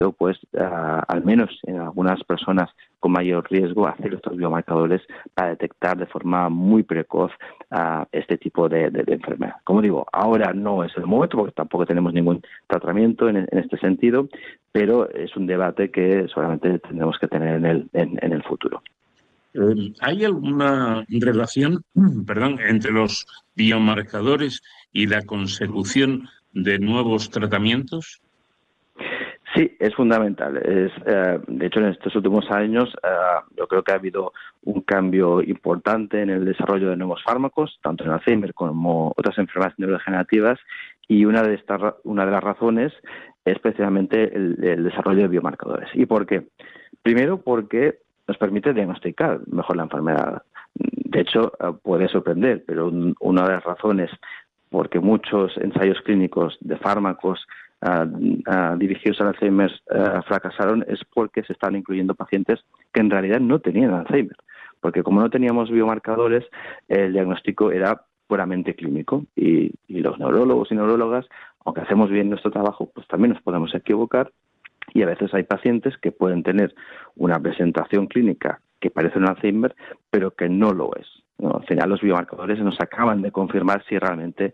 pues al menos en algunas personas con mayor riesgo, hacer estos biomarcadores para detectar de forma muy precoz este tipo de enfermedad. Como digo, ahora no es el momento porque tampoco tenemos ningún tratamiento en este sentido, pero es un debate que seguramente tendremos que tener en el futuro. ¿Hay alguna relación, entre los biomarcadores y la consecución de nuevos tratamientos? Sí, es fundamental. De hecho, en estos últimos años yo creo que ha habido un cambio importante en el desarrollo de nuevos fármacos, tanto en Alzheimer como otras enfermedades neurodegenerativas, y una de las razones es precisamente el desarrollo de biomarcadores. ¿Y por qué? Primero, porque nos permite diagnosticar mejor la enfermedad. De hecho, puede sorprender, pero una de las razones porque muchos ensayos clínicos de fármacos dirigidos al Alzheimer fracasaron es porque se están incluyendo pacientes que en realidad no tenían Alzheimer. Porque como no teníamos biomarcadores, el diagnóstico era puramente clínico y los neurólogos y neurólogas, aunque hacemos bien nuestro trabajo, pues también nos podemos equivocar y a veces hay pacientes que pueden tener una presentación clínica que parece un Alzheimer, pero que no lo es, ¿no? Al final los biomarcadores nos acaban de confirmar si realmente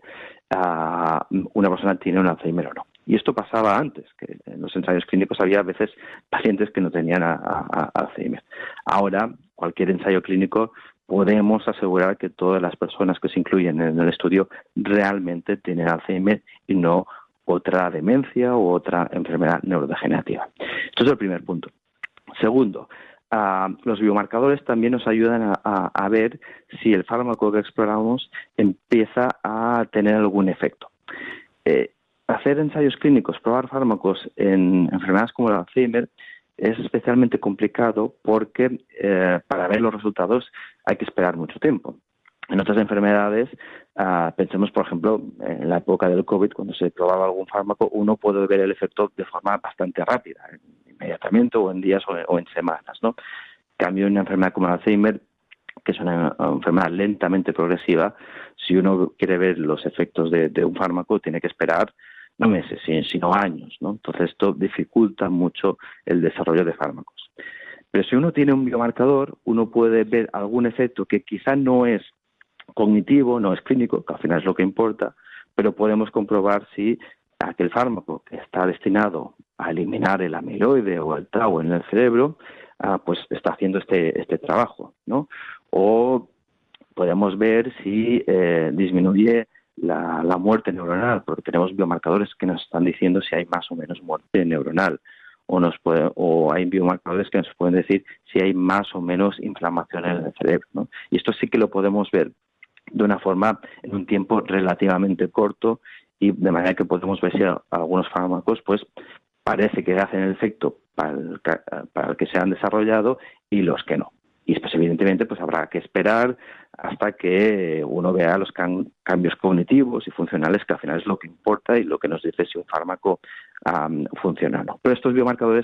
una persona tiene un Alzheimer o no. Y esto pasaba antes, que en los ensayos clínicos había a veces pacientes que no tenían Alzheimer. Ahora, cualquier ensayo clínico podemos asegurar que todas las personas que se incluyen en el estudio realmente tienen Alzheimer y no otra demencia u otra enfermedad neurodegenerativa. Esto es el primer punto. Segundo, los biomarcadores también nos ayudan a ver si el fármaco que exploramos empieza a tener algún efecto. Hacer ensayos clínicos, probar fármacos en enfermedades como el Alzheimer es especialmente complicado porque para ver los resultados hay que esperar mucho tiempo. En otras enfermedades, pensemos, por ejemplo, en la época del COVID, cuando se probaba algún fármaco, uno puede ver el efecto de forma bastante rápida, inmediatamente o en días o en semanas, ¿no? En cambio, en una enfermedad como el Alzheimer, que es una enfermedad lentamente progresiva, si uno quiere ver los efectos de un fármaco, tiene que esperar no meses, sino años, ¿no? Entonces, esto dificulta mucho el desarrollo de fármacos. Pero si uno tiene un biomarcador, uno puede ver algún efecto que quizá no es cognitivo, no es clínico, que al final es lo que importa, pero podemos comprobar si aquel fármaco que está destinado a eliminar el amiloide o el tau en el cerebro, pues está haciendo este trabajo, ¿no? O podemos ver si disminuye la muerte neuronal, porque tenemos biomarcadores que nos están diciendo si hay más o menos muerte neuronal, o hay biomarcadores que nos pueden decir si hay más o menos inflamación en el cerebro, ¿no? Y esto sí que lo podemos ver de una forma en un tiempo relativamente corto y de manera que podemos ver si algunos fármacos pues parece que hacen el efecto para el que se han desarrollado y los que no. Y pues evidentemente pues habrá que esperar hasta que uno vea los cambios cognitivos y funcionales, que al final es lo que importa y lo que nos dice si un fármaco funciona o no. Pero estos biomarcadores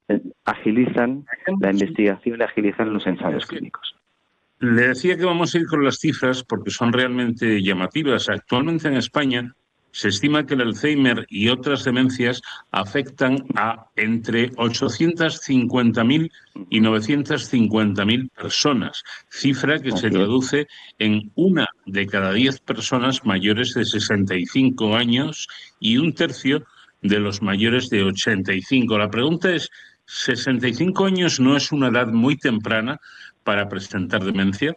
agilizan la investigación y agilizan los ensayos clínicos. Le decía que vamos a ir con las cifras porque son realmente llamativas. Actualmente en España se estima que el Alzheimer y otras demencias afectan a entre 850.000 y 950.000 personas, cifra que se traduce en 1 de cada 10 personas mayores de 65 años y 1/3 de los mayores de 85. La pregunta es, ¿65 años no es una edad muy temprana para presentar demencia?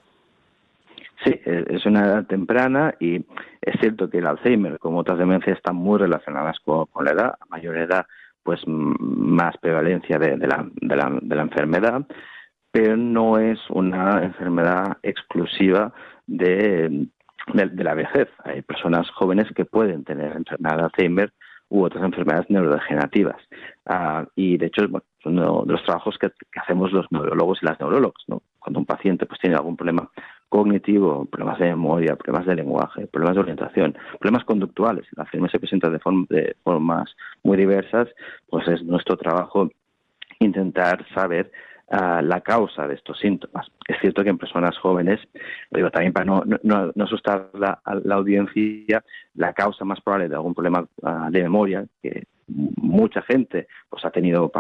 Sí, es una edad temprana y es cierto que el Alzheimer, como otras demencias, están muy relacionadas con la edad. A mayor edad, pues más prevalencia de la enfermedad, pero no es una enfermedad exclusiva de la vejez. Hay personas jóvenes que pueden tener enfermedad de Alzheimer u otras enfermedades neurodegenerativas. Y de hecho, bueno, es uno de los trabajos que hacemos los neurólogos y las neurólogas, ¿no? Cuando un paciente pues tiene algún problema cognitivo, problemas de memoria, problemas de lenguaje, problemas de orientación, problemas conductuales, el Alzheimer se presenta de formas muy diversas, pues es nuestro trabajo intentar saber la causa de estos síntomas. Es cierto que en personas jóvenes, digo también para no asustar a la audiencia, la causa más probable de algún problema de memoria, que mucha gente pues ha tenido